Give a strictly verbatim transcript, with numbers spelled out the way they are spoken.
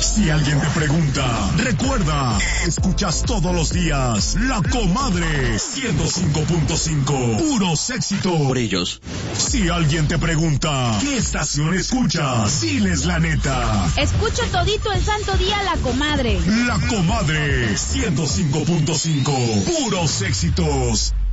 Si alguien te pregunta, recuerda, escuchas todos los días La Comadre ciento cinco punto cinco, puros éxitos. Por ellos. Si alguien te pregunta, ¿qué estación escuchas? Diles la neta. Escucho todito el santo día La Comadre. La Comadre ciento cinco punto cinco, puros éxitos.